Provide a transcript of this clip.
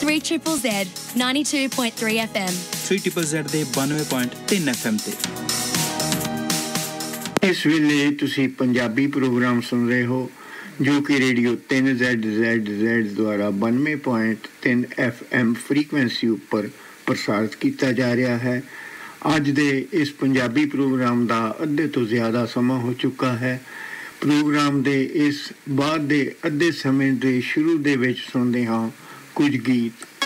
3ZZZ 92.3 FM 3ZZZ ਦੇ 92.3 FM ਤੇ ਇਸ ਵੇਲੇ ਤੁਸੀਂ ਪੰਜਾਬੀ ਪ੍ਰੋਗਰਾਮ ਸੁਣ ਰਹੇ ਹੋ ਜੋ ਕਿ ਰੇਡੀਓ 3ZZZ ਦੁਆਰਾ 92.3 FM ਫ੍ਰੀਕੁਐਂਸੀ ਉੱਪਰ ਪ੍ਰਸਾਰਿਤ ਕੀਤਾ ਜਾ ਰਿਹਾ ਹੈ। ਅੱਜ ਦੇ ਇਸ ਪੰਜਾਬੀ ਪ੍ਰੋਗਰਾਮ ਦਾ ਅੱਧੇ ਤੋਂ ਜ਼ਿਆਦਾ ਸਮਾਂ ਹੋ ਚੁੱਕਾ ਹੈ। ਪ੍ਰੋਗਰਾਮ ਦੇ ਇਸ ਬਾਅਦ ਦੇ ਅੱਧੇ ਸਮੇਂ ਦੇ ਸ਼ੁਰੂ ਦੇ ਵਿੱਚ ਸੁਣਦੇ ਹਾਂ ਕੁਝ ਗੀਤ